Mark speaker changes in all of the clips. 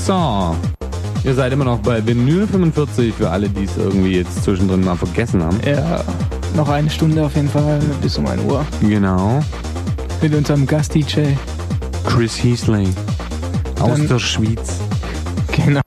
Speaker 1: So, ihr seid immer noch bei Vinyl 45 für alle, die es irgendwie jetzt zwischendrin mal vergessen haben.
Speaker 2: Ja, noch eine Stunde auf jeden Fall bis um 1 Uhr.
Speaker 1: Genau.
Speaker 2: Mit unserem Gast-DJ.
Speaker 1: Chris Heasley aus
Speaker 2: Dann-
Speaker 1: der Schweiz.
Speaker 2: Genau.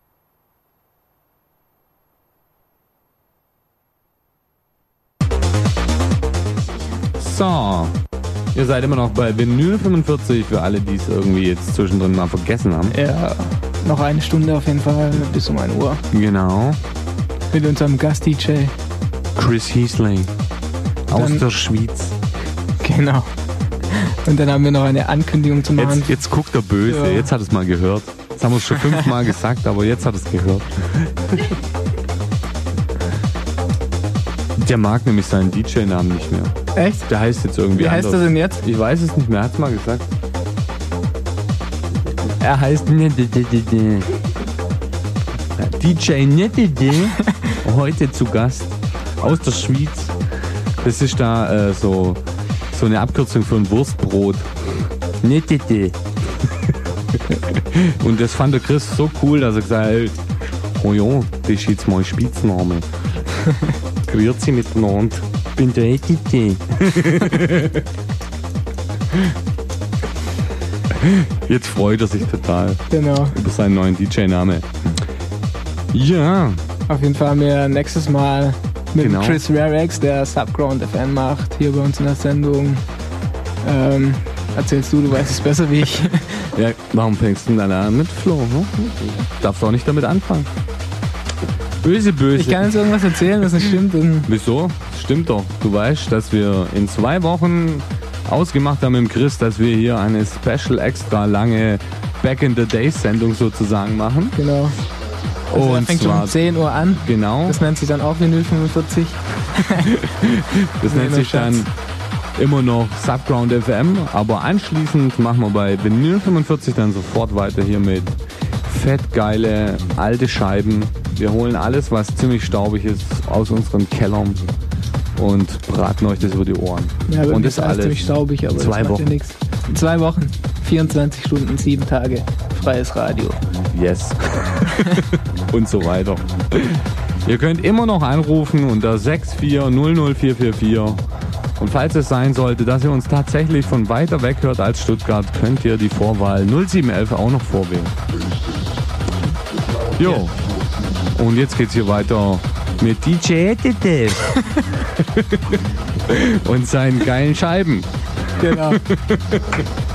Speaker 1: So, ihr seid immer noch bei Vinyl 45 für alle, die es irgendwie jetzt zwischendrin mal vergessen haben.
Speaker 2: Ja, noch eine Stunde auf jeden Fall bis um 1 Uhr.
Speaker 1: Genau.
Speaker 2: Mit unserem Gast-DJ.
Speaker 1: Chris Heasley aus
Speaker 2: Dann-
Speaker 1: der Schweiz.
Speaker 2: Genau. Und dann haben wir noch eine Ankündigung zu machen.
Speaker 1: Jetzt guckt er böse,
Speaker 2: Ja.
Speaker 1: jetzt hat es mal gehört. Das haben wir schon 5-mal gesagt, aber jetzt hat es gehört. Der mag nämlich seinen DJ-Namen nicht mehr.
Speaker 2: Echt?
Speaker 1: Der heißt jetzt irgendwie
Speaker 2: Wie heißt er
Speaker 1: anders.
Speaker 2: denn jetzt?
Speaker 1: Ich weiß es nicht mehr, er hat's mal gesagt. Er heißt DJ Netede, heute zu Gast aus der Schweiz. Das ist da so eine Abkürzung für ein Wurstbrot. Netede. Und das fand der Chris so cool, dass er gesagt hat, oh ja, das ist jetzt mein Spitzname. Grüezi miteinander. Ich bin der Netede. Jetzt freut er sich total
Speaker 2: Genau.
Speaker 1: über seinen neuen DJ-Name. Ja,
Speaker 2: Auf jeden Fall haben wir nächstes Mal mit
Speaker 1: Genau.
Speaker 2: Chris Rarex, der Subground FM macht, hier bei uns in der Sendung. Erzählst du weißt es besser wie ich.
Speaker 1: ja, warum fängst du denn dann an mit Flo? Hm? Darfst du auch nicht damit anfangen. Böse, böse.
Speaker 2: Ich kann jetzt irgendwas erzählen, was nicht stimmt. Und
Speaker 1: Wieso? Stimmt doch. Du weißt, dass wir in 2 Wochen ausgemacht haben mit dem Chris, dass wir hier eine special extra lange Back in the Days Sendung sozusagen machen.
Speaker 2: genau. Also
Speaker 1: Und
Speaker 2: fängt schon
Speaker 1: zwar
Speaker 2: um 10 Uhr an.
Speaker 1: genau,
Speaker 2: Das nennt sich dann auch Vinyl 45.
Speaker 1: das nennt sich dann immer noch Subground FM, aber anschließend machen wir bei Vinyl 45 dann sofort weiter hier mit fettgeile alte Scheiben. Wir holen alles, was ziemlich staubig ist, aus unseren Kellern und braten euch das über die Ohren.
Speaker 2: Ja,
Speaker 1: und
Speaker 2: das ist alles ziemlich staubig, aber
Speaker 1: 2
Speaker 2: das macht
Speaker 1: Wochen.
Speaker 2: ja nichts. 2 Wochen, 24 Stunden, 7 Tage, freies Radio.
Speaker 1: Yes. und so weiter. Ihr könnt immer noch anrufen unter 6400444. Und falls es sein sollte, dass ihr uns tatsächlich von weiter weg hört als Stuttgart, könnt ihr die Vorwahl 0711 auch noch vorwählen. Jo. Und jetzt geht's hier weiter mit DJ Dede und seinen geilen Scheiben.
Speaker 2: Genau.